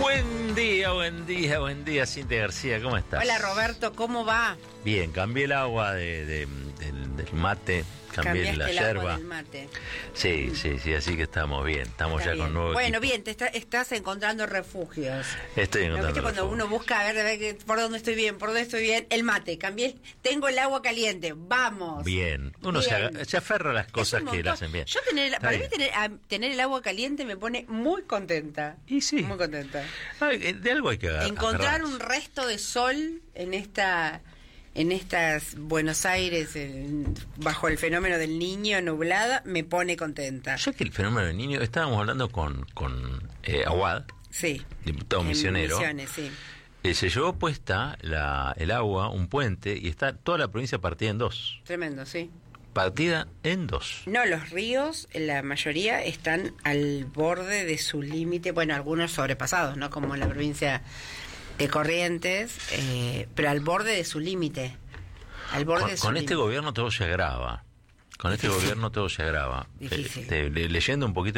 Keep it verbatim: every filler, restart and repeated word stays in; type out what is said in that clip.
Buen día, buen día, buen día, Cintia García, ¿cómo estás? Hola Roberto, ¿cómo va? Bien, cambié el agua de, de, del, del mate, cambié Cambiaste la el yerba. agua del mate. Sí, sí, sí, así que estamos bien, estamos Está ya bien. con nuevo Bueno, equipo. bien, te está- estás encontrando refugios. Estoy ¿No encontrando viste cuando refugio. uno busca a ver, a ver que- por dónde estoy bien, por dónde estoy bien? El mate, cambié, tengo el agua caliente, vamos. Bien, uno Se, Bien. aga- se aferra a las Es cosas un que le montón. hacen bien. Yo tener, Está para bien. mí tener, a- tener el agua caliente me pone muy contenta. Y sí. Muy contenta. Ay, de algo hay que agarrar. Encontrar un resto de sol en esta en estas Buenos Aires en- bajo el fenómeno del Niño nublada me pone contenta. Ya que el fenómeno del niño, estábamos hablando con, con eh, Aguad, Sí. diputado En misionero. Misiones, sí. Eh, se llevó puesta la, el agua, un puente, y está toda la provincia partida en dos. Tremendo, sí. Partida en dos. No, los ríos, la mayoría están al borde de su límite, bueno, algunos sobrepasados, ¿no? Como en la provincia de Corrientes, eh, pero al borde de su límite. Al borde Con, de su con este límite. gobierno todo se agrava. Con este Difícil. gobierno todo se agrava. Difícil. Eh, este, le- leyendo un poquito